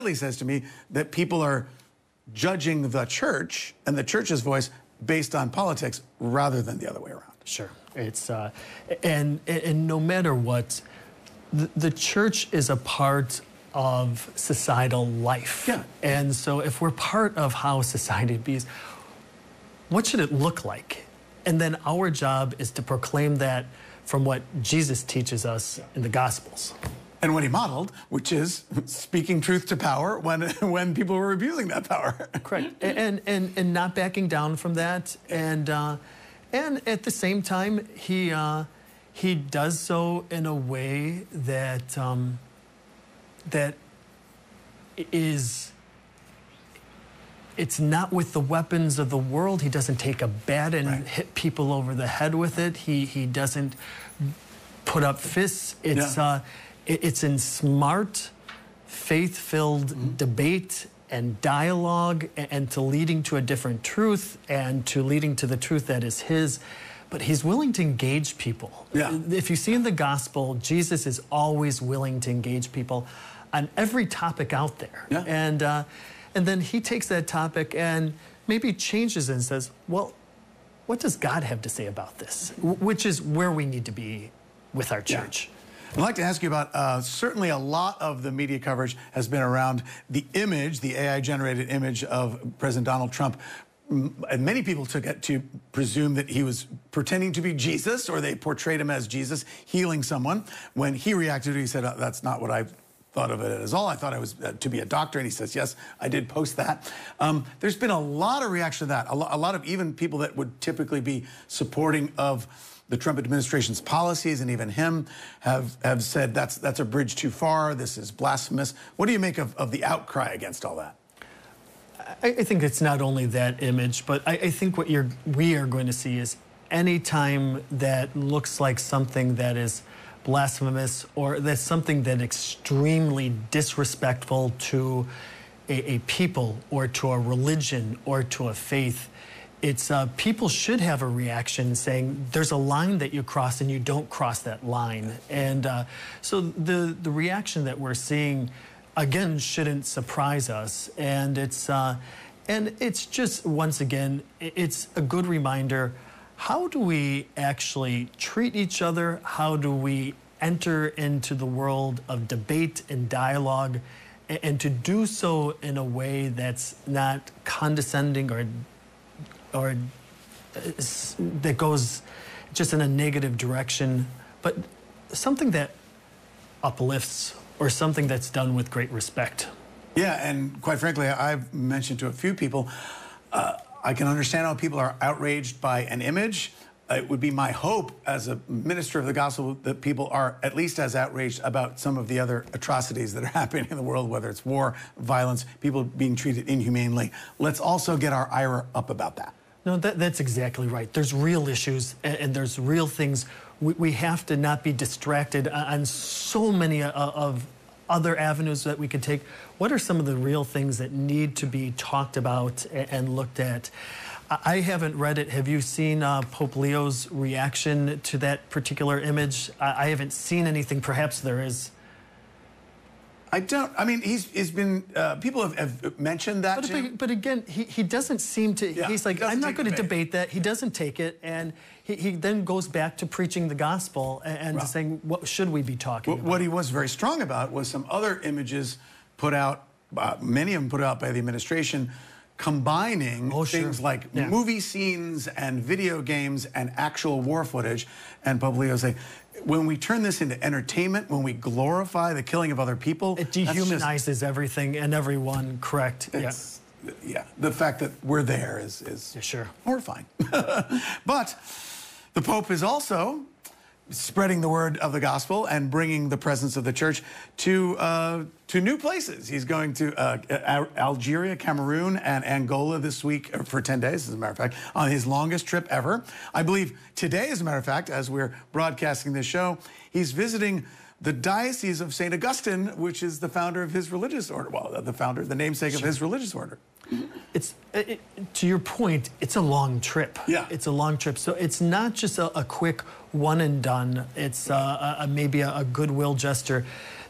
says to me that people are judging the church and the church's voice based on politics rather than the other way around. Sure. It's and no matter what, the church is a part of societal life. Yeah. And so if we're part of how society is, what should it look like? And then our job is to proclaim that from what Jesus teaches us in the Gospels. And what he modeled, which is speaking truth to power when people were abusing that power. Correct. And not backing down from that. And at the same time, he does so in a way that that is, it's not with the weapons of the world. He doesn't take a bat and hit people over the head with it. He doesn't put up fists. It's in smart, faith-filled debate and dialogue, and to leading to a different truth and to leading to the truth that is his. But he's willing to engage people. Yeah. If you see in the gospel, Jesus is always willing to engage people on every topic out there. Yeah. And then he takes that topic and maybe changes it and says, well, what does God have to say about this? Which is where we need to be with our church. Yeah. I'd like to ask you about, certainly a lot of the media coverage has been around the image, the AI-generated image of President Donald Trump. And many people took it to presume that he was pretending to be Jesus, or they portrayed him as Jesus healing someone. When he reacted, he said, that's not what I thought of it at all. I thought I was to be a doctor. And he says, yes, I did post that. There's been a lot of reaction to that. A lot of even people that would typically be supporting of the Trump administration's policies, and even him, have said that's a bridge too far. This is blasphemous. What do you make of the outcry against all that? I think it's not only that image, but I think what we are going to see is any time that looks like something that is blasphemous, or that's something that extremely disrespectful to a people or to a religion or to a faith, it's people should have a reaction saying there's a line that you cross and you don't cross that line. And so the reaction that we're seeing, again, shouldn't surprise us. And it's just, once again, it's a good reminder. How do we actually treat each other? How do we enter into the world of debate and dialogue, and to do so in a way that's not condescending or that goes just in a negative direction, but something that uplifts, or something that's done with great respect. Yeah, and quite frankly, I've mentioned to a few people, I can understand how people are outraged by an image. It would be my hope as a minister of the gospel that people are at least as outraged about some of the other atrocities that are happening in the world, whether it's war, violence, people being treated inhumanely. Let's also get our ire up about that. No, that's exactly right. There's real issues, and there's real things. We have to not be distracted on so many of other avenues that we could take. What are some of the real things that need to be talked about and looked at? I haven't read it. Have you seen Pope Leo's reaction to that particular image? I haven't seen anything. Perhaps there is. I don't. I mean, he's been. People have mentioned that. But again, he doesn't seem to. Yeah, he's like, I'm not going to debate that. He doesn't take it, and he then goes back to preaching the gospel and saying, what should we be talking about? What he was very strong about was some other images put out. Many of them put out by the administration, combining things like movie scenes and video games and actual war footage. And Pope Leo saying, when we turn this into entertainment, when we glorify the killing of other people, it dehumanizes everything and everyone. Correct. Yeah. The fact that we're there is horrifying. But the Pope is also spreading the word of the gospel and bringing the presence of the church to new places. He's going to Algeria, Cameroon, and Angola this week for 10 days, as a matter of fact, on his longest trip ever. I believe today, as a matter of fact, as we're broadcasting this show, he's visiting the Diocese of St. Augustine, which is the founder of his religious order. Well, the namesake of his religious order. It's to your point, it's a long trip. Yeah. It's a long trip. So it's not just a quick one and done. It's maybe a goodwill gesture.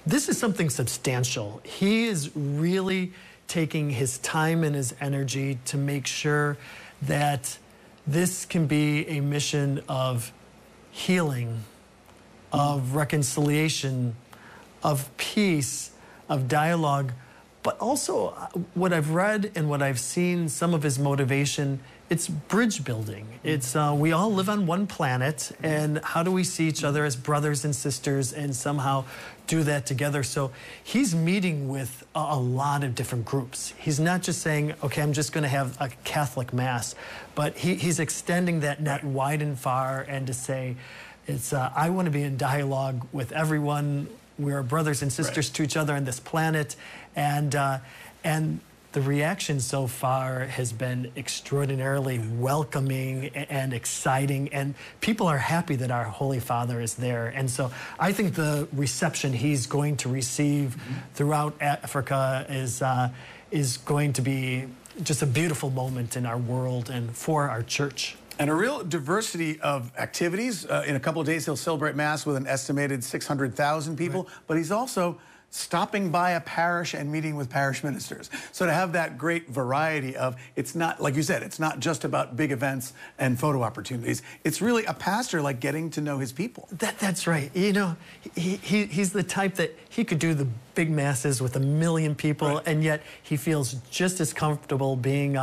this is something substantial. He is really taking his time and his energy to make sure that this can be a mission of healing, of reconciliation, of peace, of dialogue, but also what I've read and what I've seen, some of his motivation, it's bridge building. It's we all live on one planet, and how do we see each other as brothers and sisters and somehow do that together? So he's meeting with a lot of different groups. He's not just saying, okay, I'm just going to have a Catholic Mass, but he's extending that net wide and far, and to say, it's I want to be in dialogue with everyone. We're brothers and sisters to each other on this planet, and the reaction so far has been extraordinarily welcoming and exciting, and people are happy that our Holy Father is there. And so I think the reception he's going to receive throughout Africa is going to be just a beautiful moment in our world and for our church. And a real diversity of activities. In a couple of days, he'll celebrate Mass with an estimated 600,000 people, but he's also stopping by a parish and meeting with parish ministers. So to have that great variety of, it's not, like you said, it's not just about big events and photo opportunities. It's really a pastor like getting to know his people. That's right. You know, he's the type that he could do the big masses with 1 million people, and yet he feels just as comfortable being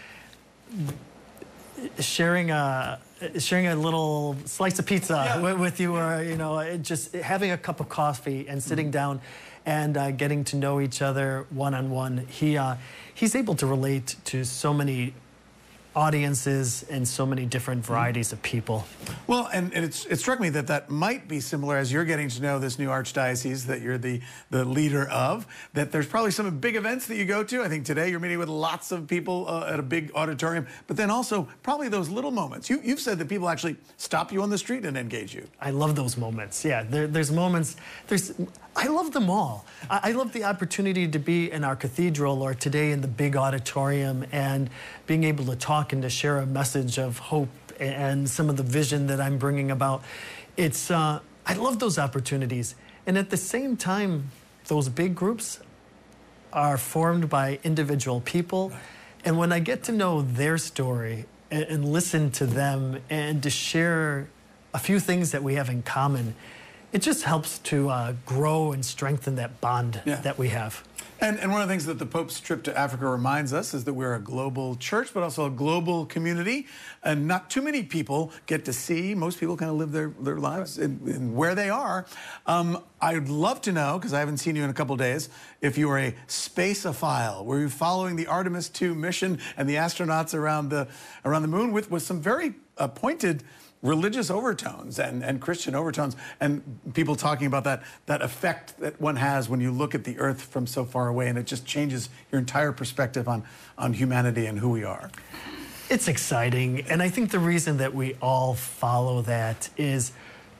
sharing a little slice of pizza with you, or just having a cup of coffee and sitting down and getting to know each other one-on-one. He's able to relate to so many audiences and so many different varieties of people. Well, and it struck me that might be similar as you're getting to know this new archdiocese that you're the leader of, that there's probably some big events that you go to. I think today you're meeting with lots of people at a big auditorium, but then also probably those little moments. You've said that people actually stop you on the street and engage you. I love those moments. Yeah, there's moments, I love them all. I love the opportunity to be in our cathedral or today in the big auditorium and being able to talk and to share a message of hope and some of the vision that I'm bringing about. I love those opportunities. And at the same time, those big groups are formed by individual people. And when I get to know their story and listen to them and to share a few things that we have in common, it just helps to grow and strengthen that bond that we have. And one of the things that the Pope's trip to Africa reminds us is that we're a global church, but also a global community. And not too many people get to see. Most people kind of live their lives in where they are. I'd love to know, because I haven't seen you in a couple of days, if you are a spaceophile. Were you following the Artemis II mission and the astronauts around the moon with some very pointed religious overtones and Christian overtones, and people talking about that effect that one has when you look at the Earth from so far away, and it just changes your entire perspective on humanity and who we are. It's exciting, and I think the reason that we all follow that is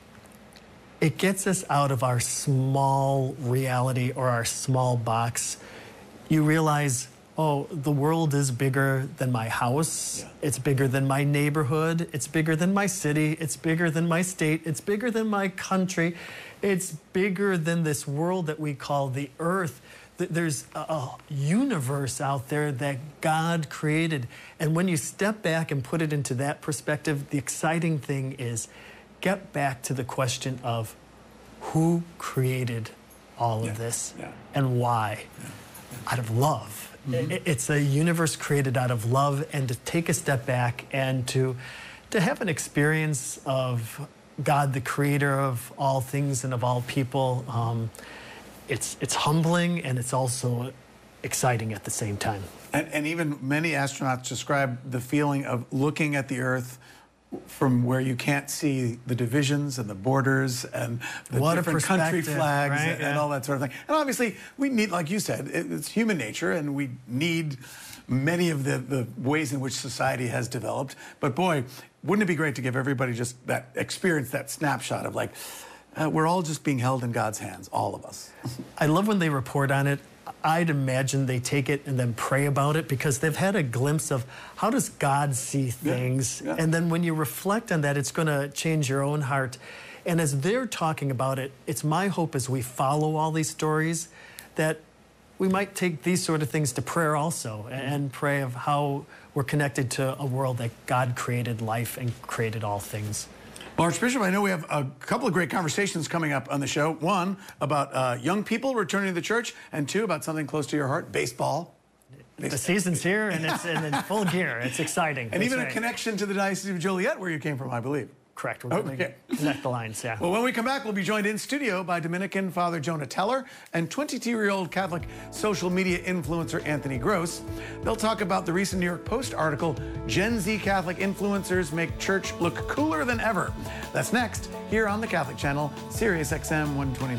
it gets us out of our small reality or our small box. You realize, oh, the world is bigger than my house. It's bigger than my neighborhood. It's bigger than my city. It's bigger than my state. It's bigger than my country. It's bigger than this world that we call the earth. There's a universe out there that God created. And when you step back and put it into that perspective, the exciting thing is get back to the question of who created all of this and why. Out of love. It's a universe created out of love, and to take a step back and to have an experience of God, the creator of all things and of all people, it's humbling, and it's also exciting at the same time. And even many astronauts describe the feeling of looking at the Earth from where you can't see the divisions and the borders and the different country flags and all that sort of thing. And obviously, we need, like you said, it's human nature, and we need many of the ways in which society has developed. But boy, wouldn't it be great to give everybody just that experience, that snapshot of like, we're all just being held in God's hands, all of us. I love when they report on it. I'd imagine they take it and then pray about it, because they've had a glimpse of how does God see things. And then when you reflect on that, it's going to change your own heart. And as they're talking about it, it's my hope as we follow all these stories that we might take these sort of things to prayer also, and pray of how we're connected to a world that God created life and created all things. Well, Archbishop, I know we have a couple of great conversations coming up on the show. One, about young people returning to the church, and two, about something close to your heart, baseball. The season's here, and it's in full gear. It's exciting. And even a connection to the Diocese of Joliet, where you came from, I believe. Correct. We're going to connect the lines, yeah. Well, when we come back, we'll be joined in studio by Dominican Father Jonah Teller and 22-year-old Catholic social media influencer Anthony Gross. They'll talk about the recent New York Post article, Gen Z Catholic Influencers Make Church Look Cooler Than Ever. That's next, here on the Catholic Channel, Sirius XM 129.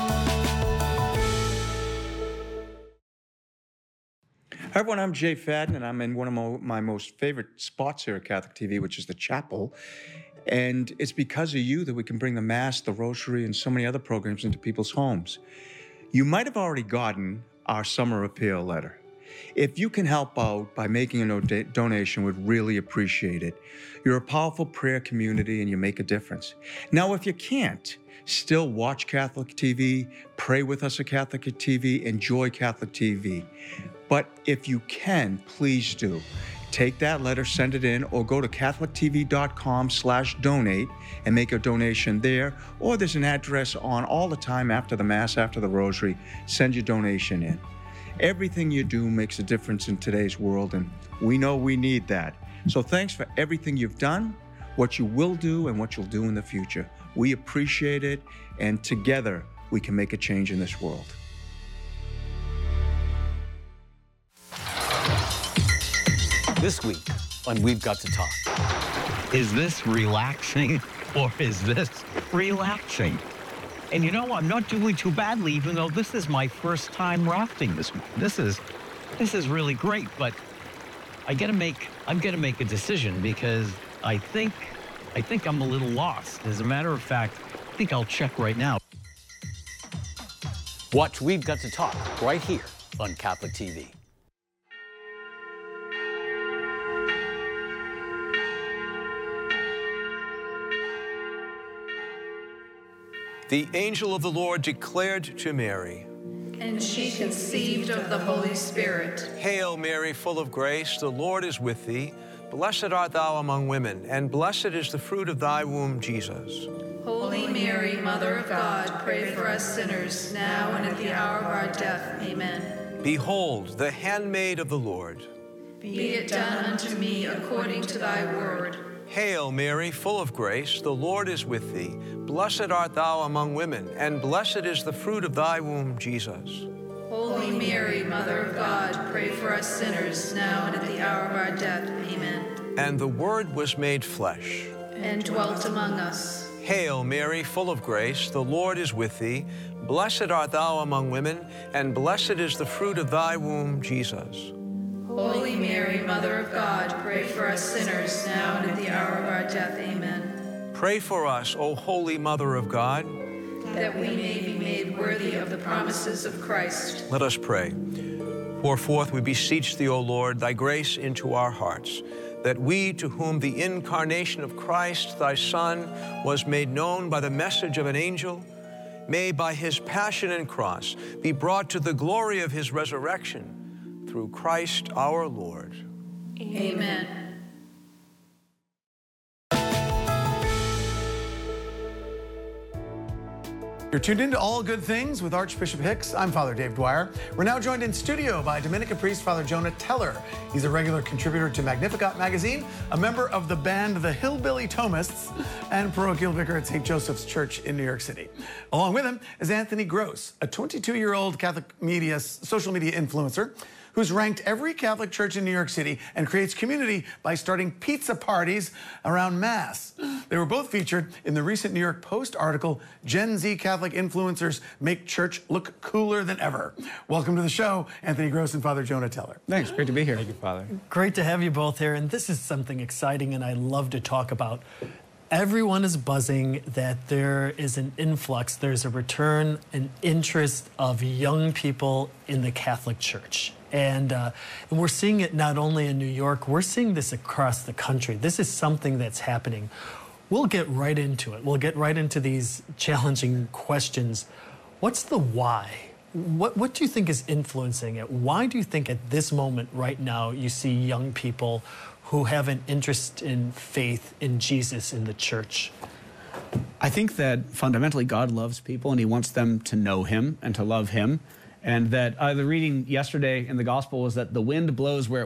Hi everyone, I'm Jay Fadden, and I'm in one of my most favorite spots here at Catholic TV, which is the chapel. And it's because of you that we can bring the Mass, the Rosary, and so many other programs into people's homes. You might have already gotten our summer appeal letter. If you can help out by making a donation, we'd really appreciate it. You're a powerful prayer community and you make a difference. Now, if you can't, still watch Catholic TV, pray with us at Catholic TV, enjoy Catholic TV. But if you can, please do. Take that letter, send it in, or go to catholictv.com/donate and make a donation there. Or there's an address on all the time after the Mass, after the Rosary. Send your donation in. Everything you do makes a difference in today's world, and we know we need that. So thanks for everything you've done, what you will do, and what you'll do in the future. We appreciate it, and together we can make a change in this world. This week on We've Got to Talk. Is this relaxing or is this relapsing? And you know, I'm not doing too badly, even though this is my first time rafting this week. This is really great, but I'm gonna make a decision because I think I'm a little lost. As a matter of fact, I think I'll check right now. Watch We've Got to Talk right here on Catholic TV. The angel of the Lord declared to Mary, and she conceived of the Holy Spirit. Hail Mary, full of grace, the Lord is with thee. Blessed art thou among women, and blessed is the fruit of thy womb, Jesus. Holy Mary, Mother of God, pray for us sinners, now and at the hour of our death. Amen. Behold, the handmaid of the Lord. Be it done unto me according to thy word. Hail Mary, full of grace, the Lord is with thee. Blessed art thou among women, and blessed is the fruit of thy womb, Jesus. Holy Mary, Mother of God, pray for us sinners, now and at the hour of our death. Amen. And the Word was made flesh, and dwelt among us. Hail Mary, full of grace, the Lord is with thee. Blessed art thou among women, and blessed is the fruit of thy womb, Jesus. Holy Mary, Mother of God, pray for us sinners, now and at the hour of our death. Amen. Pray for us, O Holy Mother of God, that we may be made worthy of the promises of Christ. Let us pray. Pour forth, we beseech thee, O Lord, thy grace into our hearts, that we, to whom the incarnation of Christ, thy Son, was made known by the message of an angel, may by his passion and cross be brought to the glory of his resurrection, through Christ our Lord. Amen. You're tuned into All Good Things with Archbishop Hicks. I'm Father Dave Dwyer. We're now joined in studio by Dominican priest Father Jonah Teller. He's a regular contributor to Magnificat magazine, a member of the band The Hillbilly Thomists, and parochial vicar at St. Joseph's Church in New York City. Along with him is Anthony Gross, a 22-year-old Catholic social media influencer who's ranked every Catholic church in New York City and creates community by starting pizza parties around Mass. They were both featured in the recent New York Post article, Gen Z Catholic Influencers Make Church Look Cooler Than Ever. Welcome to the show, Anthony Gross and Father Jonah Teller. Thanks, great to be here. Thank you, Father. Great to have you both here, and this is something exciting and I love to talk about. Everyone is buzzing that there is an influx, there's a return, an interest of young people in the Catholic Church. And we're seeing it not only in New York, we're seeing this across the country. This is something that's happening. we'll get right into it. We'll get right into these challenging questions. What's the why? What do you think is influencing it? Why do you think at this moment right now you see young people who have an interest in faith in Jesus in the church? I think that fundamentally God loves people and he wants them to know him and to love him. And that the reading yesterday in the gospel was that the wind blows where